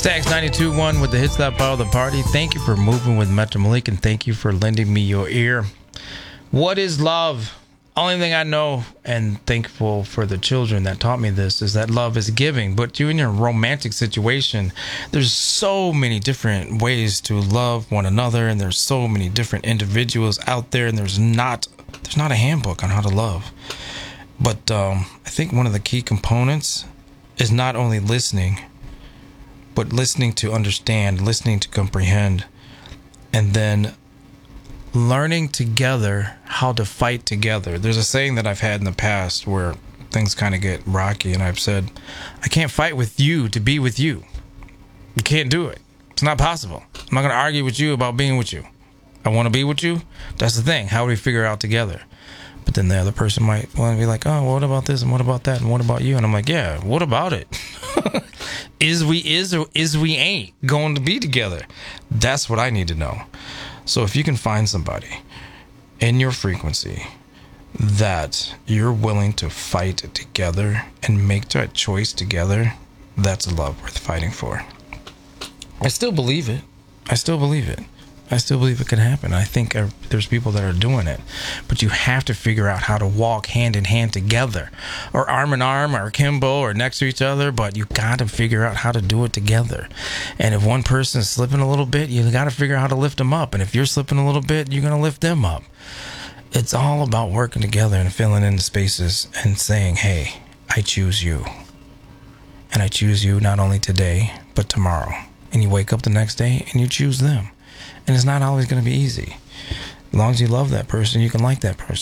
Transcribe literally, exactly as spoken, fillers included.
Stax ninety-two point one with the hits that power the party. Thank you for moving with Metro Malik, and thank you for lending me your ear. What is love? Only thing I know, and thankful for the children that taught me this, is that love is giving. But you in your romantic situation, there's so many different ways to love one another, and there's so many different individuals out there, and there's not there's not a handbook on how to love. But um, I think one of the key components is not only listening, but listening to understand, listening to comprehend, and then learning together how to fight together. There's a saying that I've had in the past where things kind of get rocky, and I've said, I can't fight with you to be with you. You can't do it. It's not possible. I'm not going to argue with you about being with you. I want to be with you. That's the thing. How do we figure it out together? But then the other person might want to be like, oh, what about this, and what about that, and what about you? And I'm like, yeah, what about it? Is we is or is we ain't going to be together? That's what I need to know. So if you can find somebody in your frequency that you're willing to fight together and make that choice together, that's a love worth fighting for. I still believe it. I still believe it. I still believe it can happen. I think uh, there's people that are doing it. But you have to figure out how to walk hand in hand together, or arm in arm, or akimbo, or next to each other. But you got to figure out how to do it together. And if one person is slipping a little bit, you got to figure out how to lift them up. And if you're slipping a little bit, you're going to lift them up. It's all about working together and filling in the spaces and saying, hey, I choose you. And I choose you not only today, but tomorrow. And you wake up the next day and you choose them. And it's not always going to be easy. As long as you love that person, you can like that person.